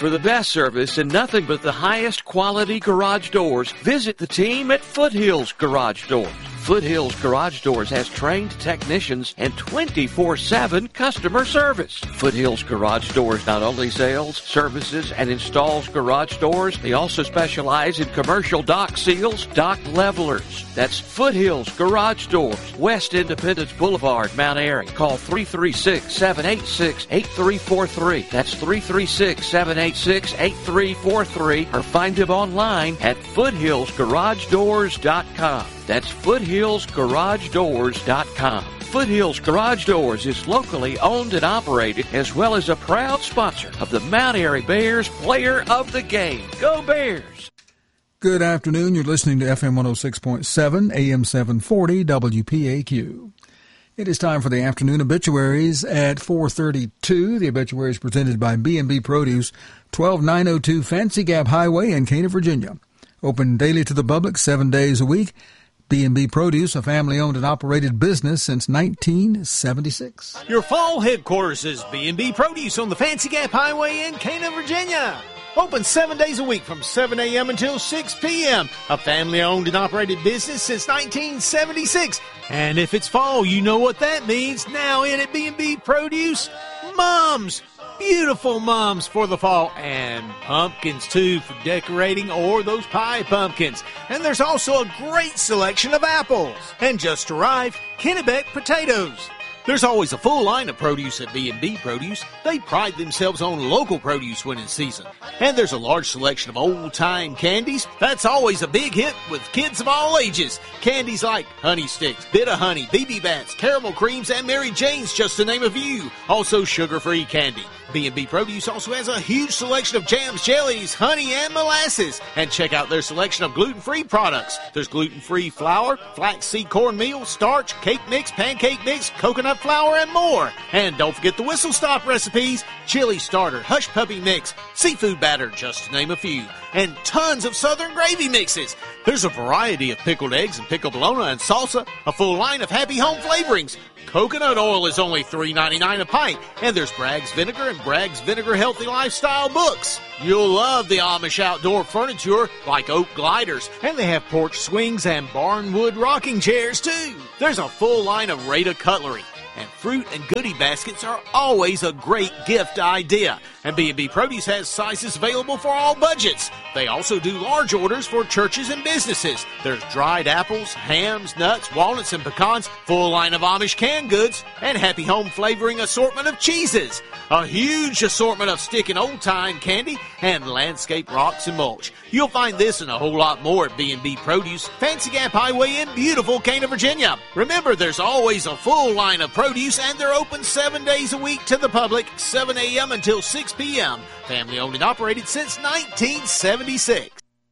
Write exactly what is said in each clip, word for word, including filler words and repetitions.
For the best service and nothing but the highest quality garage doors, visit the team at Foothills Garage Doors. Foothills Garage Doors has trained technicians and twenty-four seven customer service. Foothills Garage Doors not only sells, services, and installs garage doors, they also specialize in commercial dock seals, dock levelers. That's Foothills Garage Doors, West Independence Boulevard, Mount Airy. Call three three six, seven eight six, eight three four three. That's three three six, seven eight six, eight three four three, or find them online at foothills garage doors dot com. That's foothills garage doors dot com. Foothills Garage Doors is locally owned and operated, as well as a proud sponsor of the Mount Airy Bears Player of the Game. Go Bears! Good afternoon. You're listening to F M one oh six point seven, A M seven forty, W P A Q. It is time for the afternoon obituaries at four thirty-two. The obituaries presented by B and B Produce, twelve nine oh two Fancy Gap Highway in Cana, Virginia. Open daily to the public, seven days a week. B and B Produce, a family-owned and operated business since nineteen seventy-six. Your fall headquarters is B and B Produce on the Fancy Gap Highway in Cana, Virginia. Open seven days a week from seven a.m. until six p.m. A family-owned and operated business since nineteen seventy-six. And if it's fall, you know what that means. Now in at B and B Produce, mums. Beautiful mums for the fall, and pumpkins too for decorating, or those pie pumpkins. And there's also a great selection of apples. And just arrived, Kennebec potatoes. There's always a full line of produce at B and B Produce. They pride themselves on local produce when in season. And there's a large selection of old-time candies. That's always a big hit with kids of all ages. Candies like Honey Sticks, Bit of Honey, B B Bats, Caramel Creams, and Mary Jane's, just to name a few. Also sugar-free candy. B and B Produce also has a huge selection of jams, jellies, honey, and molasses. And check out their selection of gluten-free products. There's gluten-free flour, flaxseed cornmeal, starch, cake mix, pancake mix, coconut flour, and more. And don't forget the whistle stop recipes, chili starter, hush puppy mix, seafood batter, just to name a few. And tons of southern gravy mixes. There's a variety of pickled eggs and pickled bologna and salsa, a full line of happy home flavorings. Coconut oil is only three ninety-nine a pint, and there's Bragg's Vinegar and Bragg's Vinegar Healthy Lifestyle books. You'll love the Amish outdoor furniture like oak gliders, and they have porch swings and barnwood rocking chairs too. There's a full line of Rada cutlery, and fruit and goodie baskets are always a great gift idea. And B and B Produce has sizes available for all budgets. They also do large orders for churches and businesses. There's dried apples, hams, nuts, walnuts, and pecans, full line of Amish canned goods, and happy home flavoring assortment of cheeses. A huge assortment of stick and old-time candy, and landscape rocks and mulch. You'll find this and a whole lot more at B and B Produce, Fancy Gap Highway in beautiful Cana, Virginia. Remember, there's always a full line of produce, and they're open seven days a week to the public, seven a.m. until six p.m. Family owned and operated since nineteen seventy-six.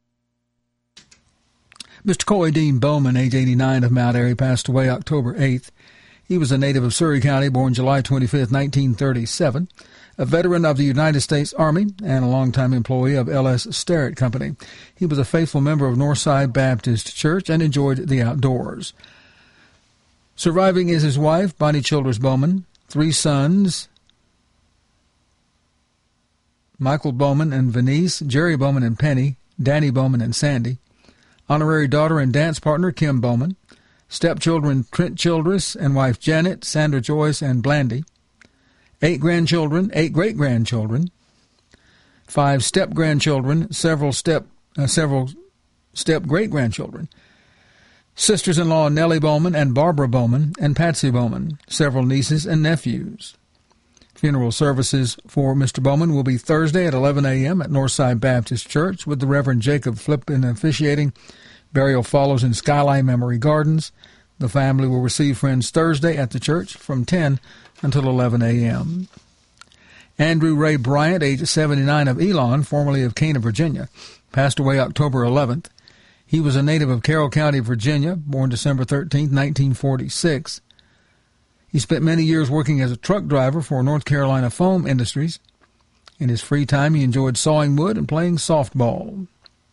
Mister Coy Dean Bowman, age eighty-nine, of Mount Airy, passed away October eighth. He was a native of Surry County, born July twenty-fifth, nineteen thirty-seven, a veteran of the United States Army and a longtime employee of L S Sterrett Company. He was a faithful member of Northside Baptist Church and enjoyed the outdoors. Surviving is his wife, Bonnie Childers Bowman, three sons, Michael Bowman and Venice, Jerry Bowman and Penny, Danny Bowman and Sandy, honorary daughter and dance partner Kim Bowman, stepchildren Trent Childress and wife Janet, Sandra Joyce, and Blandy, eight grandchildren, eight great-grandchildren, five step-grandchildren, several step uh, several step-great-grandchildren, sisters-in-law Nellie Bowman and Barbara Bowman and Patsy Bowman, several nieces and nephews. Funeral services for Mister Bowman will be Thursday at eleven a.m. at Northside Baptist Church with the Reverend Jacob Flippin officiating. Burial follows in Skyline Memory Gardens. The family will receive friends Thursday at the church from ten until eleven a.m. Andrew Ray Bryant, age seventy-nine, of Elon, formerly of Cana, Virginia, passed away October eleventh. He was a native of Carroll County, Virginia, born December thirteenth, nineteen forty-six. He spent many years working as a truck driver for North Carolina Foam Industries. In his free time, he enjoyed sawing wood and playing softball.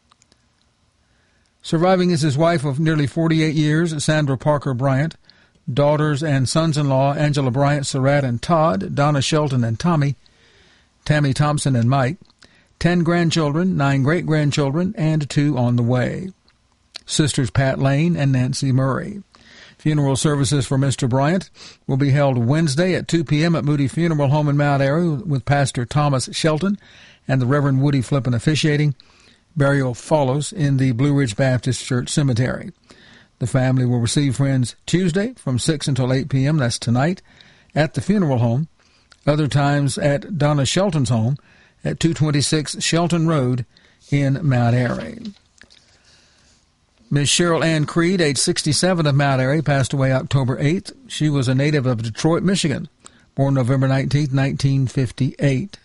Surviving is his wife of nearly forty-eight years, Sandra Parker Bryant, daughters and sons-in-law Angela Bryant, Surratt and Todd, Donna Shelton and Tommy, Tammy Thompson and Mike, ten grandchildren, nine great-grandchildren, and two on the way. Sisters Pat Lane and Nancy Murray. Funeral services for Mister Bryant will be held Wednesday at two p.m. at Moody Funeral Home in Mount Airy with Pastor Thomas Shelton and the Reverend Woody Flippin officiating. Burial follows in the Blue Ridge Baptist Church Cemetery. The family will receive friends Tuesday from six until eight p.m., that's tonight, at the funeral home. Other times at Donna Shelton's home at two twenty-six Shelton Road in Mount Airy. Miss Cheryl Ann Creed, age sixty-seven, of Mount Airy, passed away October eighth. She was a native of Detroit, Michigan, born November nineteenth, nineteen fifty-eight.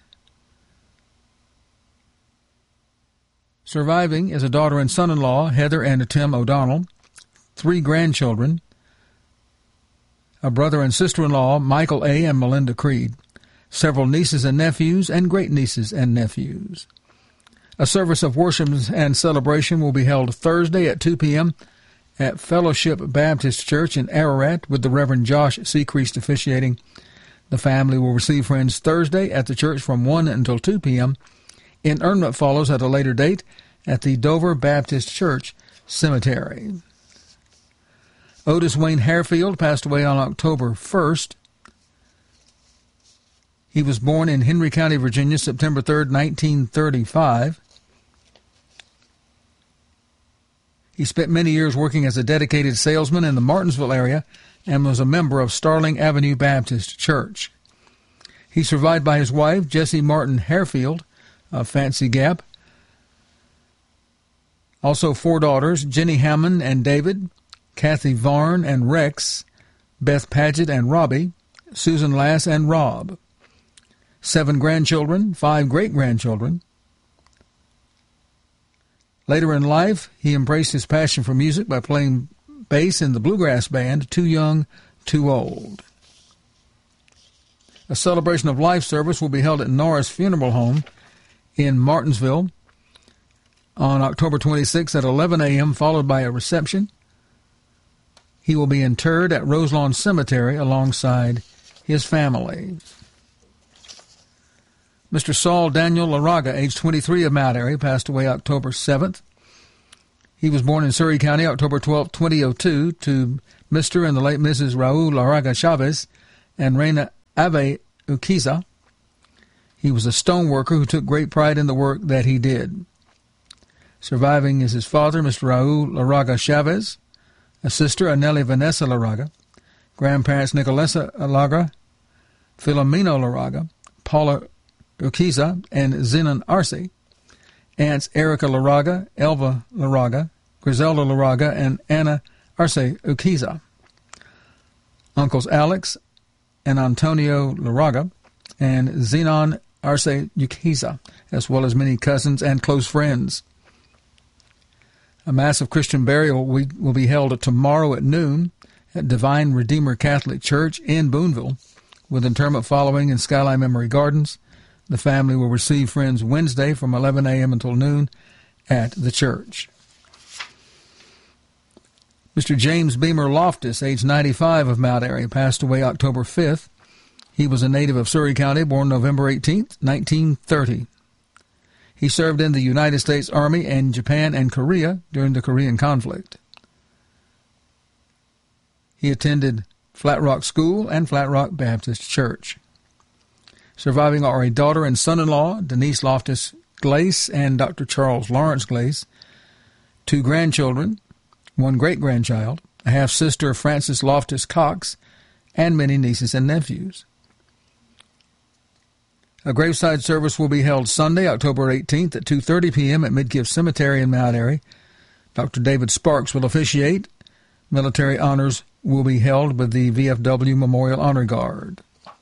Surviving is a daughter and son-in-law, Heather and Tim O'Donnell, three grandchildren, a brother and sister-in-law, Michael A. and Melinda Creed, several nieces and nephews, and great-nieces and nephews. A service of worship and celebration will be held Thursday at two p.m. at Fellowship Baptist Church in Ararat with the Reverend Josh Seacreast officiating. The family will receive friends Thursday at the church from one until two p.m. Interment follows at a later date at the Dover Baptist Church Cemetery. Otis Wayne Harefield passed away on October first. He was born in Henry County, Virginia, September third, nineteen thirty-five. He spent many years working as a dedicated salesman in the Martinsville area and was a member of Starling Avenue Baptist Church. He's survived by his wife, Jessie Martin Harefield, of Fancy Gap. Also four daughters, Jenny Hammond and David, Kathy Varn and Rex, Beth Paget and Robbie, Susan Lass and Rob. Seven grandchildren, five great-grandchildren. Later in life, he embraced his passion for music by playing bass in the bluegrass band Too Young, Too Old. A celebration of life service will be held at Norris Funeral Home in Martinsville on October twenty-sixth at eleven a.m., followed by a reception. He will be interred at Roselawn Cemetery alongside his family. Mister Saul Daniel Laraga, age twenty-three, of Mount Airy, passed away October seventh. He was born in Surrey County October twelfth, two thousand two, to Mister and the late Missus Raul Laraga Chavez and Reina Ave Ukiza. He was a stone worker who took great pride in the work that he did. Surviving is his father, Mister Raul Laraga Chavez, a sister, Anneli Vanessa Laraga, grandparents Nicolesa Laraga, Filomeno Laraga, Paula Ukiza, and Zenon Arce, aunts Erica Laraga, Elva Laraga, Griselda Laraga, and Anna Arce Ukiza, uncles Alex and Antonio Laraga, and Zenon Arce Ukiza, as well as many cousins and close friends. A massive Christian burial will be held tomorrow at noon at Divine Redeemer Catholic Church in Boonville, with interment following in Skyline Memory Gardens. The family will receive friends Wednesday from eleven a.m. until noon at the church. Mister James Beamer Loftus, age ninety-five, of Mount Airy, passed away October fifth. He was a native of Surrey County, born November eighteenth, nineteen thirty. He served in the United States Army and Japan and Korea during the Korean conflict. He attended Flat Rock School and Flat Rock Baptist Church. Surviving are a daughter and son-in-law, Denise Loftus Glace and Doctor Charles Lawrence Glace, two grandchildren, one great-grandchild, a half-sister, Frances Loftus Cox, and many nieces and nephews. A graveside service will be held Sunday, October eighteenth at two thirty p.m. at Midkiff Cemetery in Mount Airy. Doctor David Sparks will officiate. Military honors will be held with the V F W Memorial Honor Guard.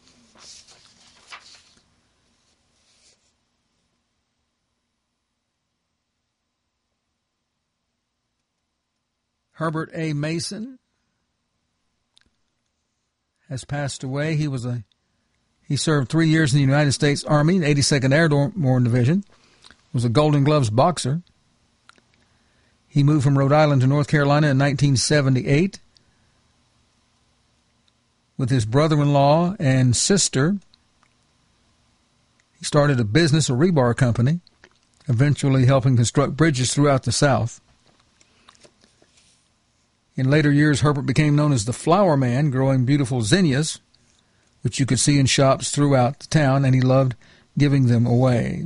Herbert A. Mason has passed away. He was a he served three years in the United States Army, eighty-second Airborne Division. Was a Golden Gloves boxer. He moved from Rhode Island to North Carolina in nineteen seventy-eight with his brother-in-law and sister. He started a business, a rebar company, eventually helping construct bridges throughout the South. In later years, Herbert became known as the Flower Man, growing beautiful zinnias, which you could see in shops throughout the town, and he loved giving them away.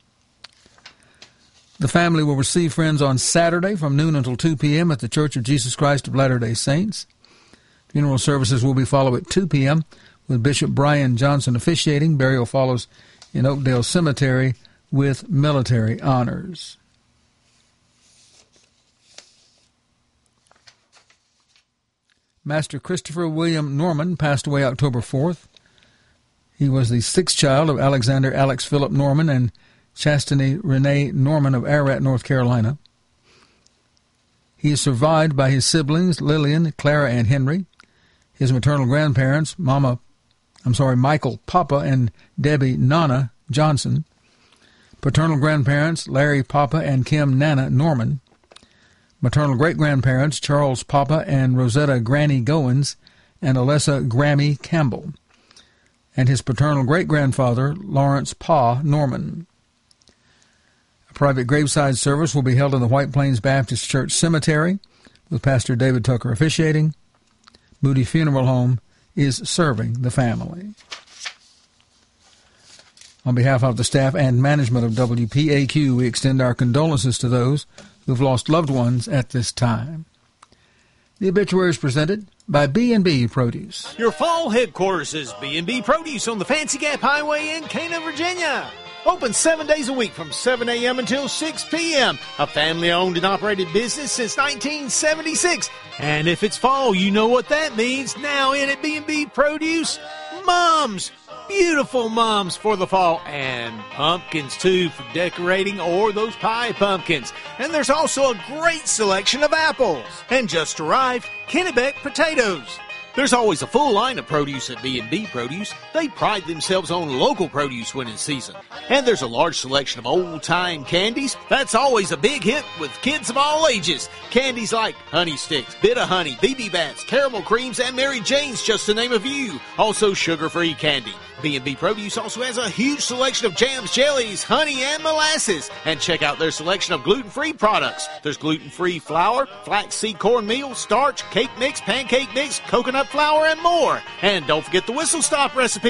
The family will receive friends on Saturday from noon until two p.m. at the Church of Jesus Christ of Latter-day Saints. Funeral services will be followed at two p.m. with Bishop Brian Johnson officiating. Burial follows in Oakdale Cemetery with military honors. Master Christopher William Norman passed away October fourth. He was the sixth child of Alexander Alex Philip Norman and Chastity Renee Norman of Ararat, North Carolina. He is survived by his siblings, Lillian, Clara, and Henry. His maternal grandparents, Mama, I'm sorry, Michael Papa and Debbie Nana Johnson. Paternal grandparents, Larry Papa and Kim Nana Norman. Maternal great-grandparents, Charles Papa and Rosetta Granny Goins and Alessa Grammy Campbell. And his paternal great-grandfather, Lawrence Pa Norman. A private graveside service will be held in the White Plains Baptist Church Cemetery with Pastor David Tucker officiating. Moody Funeral Home is serving the family. On behalf of the staff and management of W P A Q, we extend our condolences to those who have lost loved ones at this time. The obituary is presented by B and B Produce. Your fall headquarters is B and B Produce on the Fancy Gap Highway in Cana, Virginia. Open seven days a week from seven a.m. until six p.m. A family-owned and operated business since nineteen seventy-six. And if it's fall, you know what that means. Now in at B and B Produce, mums. Beautiful mums for the fall, and pumpkins too for decorating, or those pie pumpkins. And there's also a great selection of apples. And just arrived, Kennebec potatoes. There's always a full line of produce at B and B Produce. They pride themselves on local produce when in season. And there's a large selection of old-time candies. That's always a big hit with kids of all ages. Candies like Honey Sticks, Bit of Honey, B B Bats, Caramel Creams, and Mary Jane's, just to name a few. Also sugar-free candy. B and B Produce also has a huge selection of jams, jellies, honey, and molasses. And check out their selection of gluten-free products. There's gluten-free flour, flaxseed cornmeal, starch, cake mix, pancake mix, coconut flour, and more. And don't forget the Whistle Stop recipe.